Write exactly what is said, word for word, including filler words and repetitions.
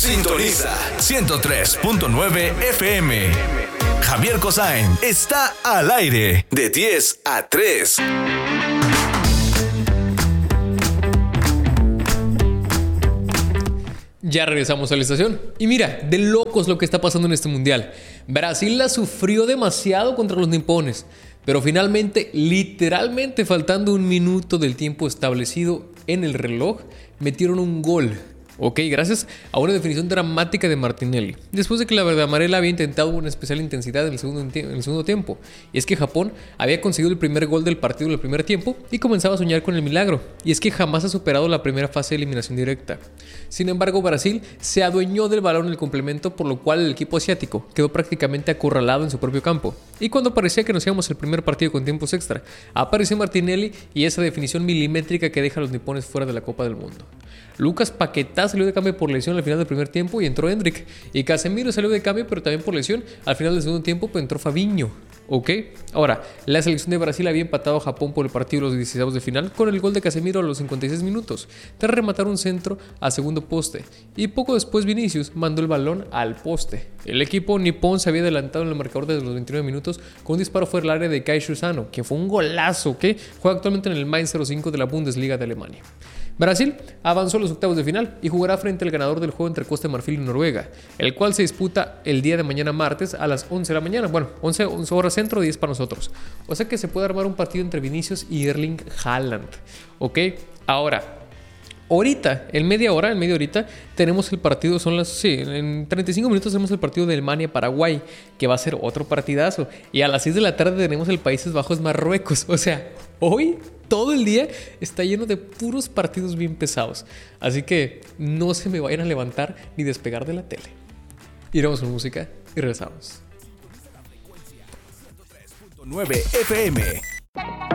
Sintoniza ciento tres punto nueve F M. Javier Cosain está al aire de diez a tres. Ya regresamos a la estación. Y mira, de locos lo que está pasando en este mundial. Brasil la sufrió demasiado contra los nipones, pero finalmente, literalmente faltando un minuto del tiempo establecido en el reloj, metieron un gol. Ok, gracias a una definición dramática de Martinelli, después de que la verde amarela había intentado una especial intensidad en el, segundo, en el segundo tiempo. Y es que Japón había conseguido el primer gol del partido en el primer tiempo y comenzaba a soñar con el milagro. Y es que jamás ha superado la primera fase de eliminación directa. Sin embargo, Brasil se adueñó del balón en el complemento, por lo cual el equipo asiático quedó prácticamente acorralado en su propio campo. Y cuando parecía que nos íbamos al primer partido con tiempos extra, apareció Martinelli y esa definición milimétrica que deja a los nipones fuera de la Copa del Mundo. Lucas Paquetá salió de cambio por lesión al final del primer tiempo y entró Endrick. Y Casemiro salió de cambio pero también por lesión. Al final del segundo tiempo pues entró Fabinho. Ok, ahora, la selección de Brasil había empatado a Japón por el partido de los dieciséis de final con el gol de Casemiro a los cincuenta y seis minutos, tras rematar un centro a segundo poste, y poco después Vinicius mandó el balón al poste. El equipo nipón se había adelantado en el marcador desde los veintinueve minutos con un disparo fuera del área de Kai Shusano, que fue un golazo, que juega actualmente en el Mainz cero cinco de la Bundesliga de Alemania. Brasil avanzó a los octavos de final y jugará frente al ganador del juego entre Costa de Marfil y Noruega, el cual se disputa el día de mañana martes a las once de la mañana, bueno, once, once horas centro, diez para nosotros. O sea que se puede armar un partido entre Vinicius y Erling Haaland. Ok, ahora, ahorita, en media hora, en media horita, tenemos el partido, son las, sí, en treinta y cinco minutos tenemos el partido de Alemania-Paraguay, que va a ser otro partidazo. Y a las seis de la tarde tenemos el Países Bajos-Marruecos. O sea, hoy todo el día está lleno de puros partidos bien pesados. Así que no se me vayan a levantar ni despegar de la tele. Iremos con música y regresamos. ciento tres punto nueve F M.